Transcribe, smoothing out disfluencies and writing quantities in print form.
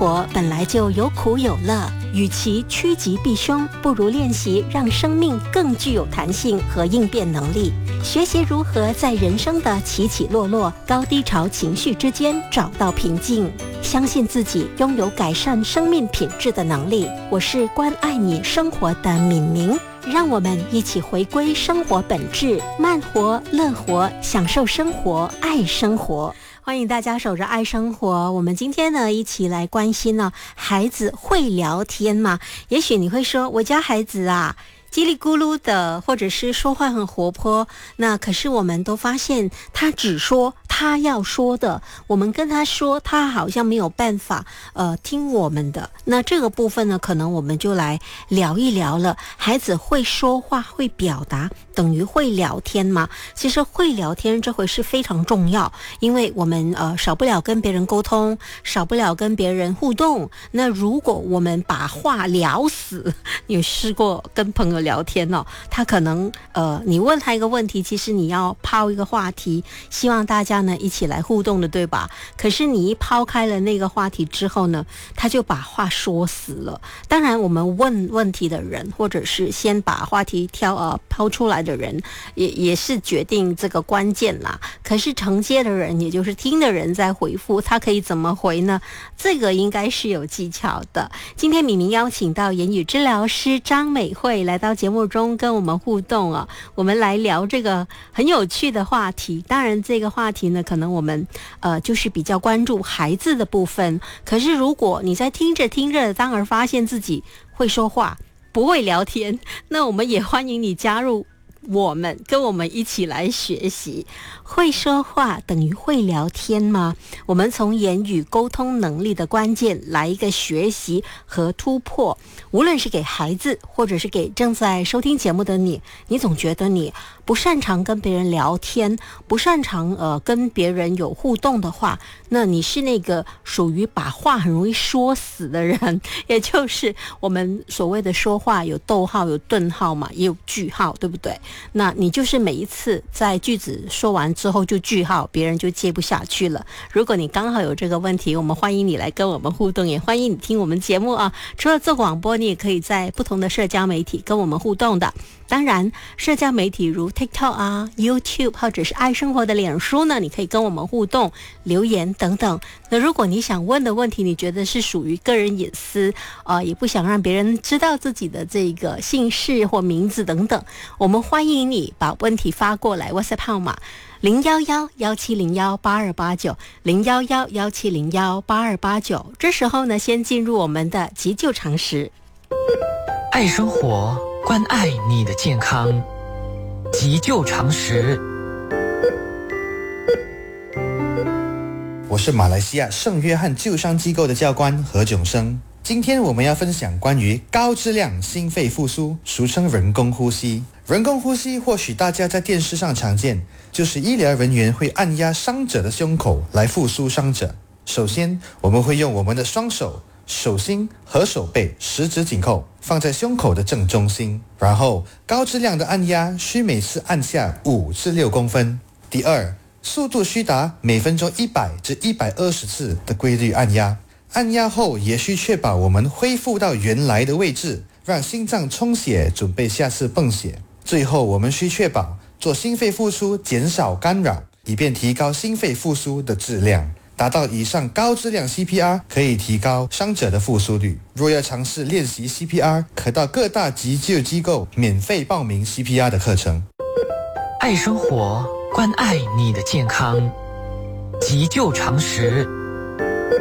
活本来就有苦有乐，与其趋吉避凶，不如练习让生命更具有弹性和应变能力。学习如何在人生的起起落落、高低潮情绪之间找到平静，相信自己拥有改善生命品质的能力。我是关爱你生活的敏明，让我们一起回归生活本质，慢活、乐活，享受生活，爱生活。欢迎大家守着爱生活。我们今天呢，一起来关心呢，孩子会聊天吗？也许你会说，我家孩子啊，叽里咕噜的，或者是说话很活泼，那可是我们都发现他只说他要说的，我们跟他说，他好像没有办法听我们的。那这个部分呢，可能我们就来聊一聊了。孩子会说话会表达等于会聊天吗？其实会聊天这回是非常重要，因为我们少不了跟别人沟通，少不了跟别人互动。那如果我们把话聊死，你有试过跟朋友聊天哦，他可能你问他一个问题，其实你要抛一个话题，希望大家呢一起来互动的，对吧？可是你一抛开了那个话题之后呢，他就把话说死了。当然我们问问题的人，或者是先把话题抛出来的人，也是决定这个关键啦。可是承接的人，也就是听的人在回复，他可以怎么回呢？这个应该是有技巧的。今天敏明邀请到言语治疗师张美慧来到节目中跟我们互动啊，我们来聊这个很有趣的话题。当然这个话题呢，可能我们就是比较关注孩子的部分。可是如果你在听着听着，当而发现自己会说话不会聊天，那我们也欢迎你加入我们，跟我们一起来学习。会说话等于会聊天吗？我们从言语沟通能力的关键来一个学习和突破。无论是给孩子，或者是给正在收听节目的你总觉得你不擅长跟别人聊天，不擅长跟别人有互动的话，那你是那个属于把话很容易说死的人，也就是我们所谓的说话有逗号有顿号嘛，也有句号，对不对？那你就是每一次在句子说完之后就句号，别人就接不下去了。如果你刚好有这个问题，我们欢迎你来跟我们互动，也欢迎你听我们节目啊。除了做广播，你也可以在不同的社交媒体跟我们互动的。当然社交媒体如 TikTok 啊 YouTube 或者是爱生活的脸书呢，你可以跟我们互动留言等等。那如果你想问的问题，你觉得是属于个人隐私也不想让别人知道自己的这个姓氏或名字等等，我们欢迎你把问题发过来 WhatsApp 号码011-1701-8289 011-1701-8289。这时候呢，先进入我们的急救常识。 爱生活，关爱你的健康，急救常识。 我是马来西亚圣约翰救伤机构的教官何炯生。今天我们要分享关于高质量心肺复苏，俗称人工呼吸。人工呼吸或许大家在电视上常见，就是医疗人员会按压伤者的胸口来复苏伤者。首先，我们会用我们的双手、手心和手背十指紧扣，放在胸口的正中心，然后高质量的按压，需每次按下5至6公分。第二，速度需达每分钟100至120次的规律按压。按压后也需确保我们恢复到原来的位置，让心脏充血，准备下次泵血。最后，我们需确保做心肺复苏减少干扰，以便提高心肺复苏的质量。达到以上高质量 CPR 可以提高伤者的复苏率。若要尝试练习 CPR， 可到各大急救机构免费报名 CPR 的课程。 爱生活，关爱你的健康，急救常识。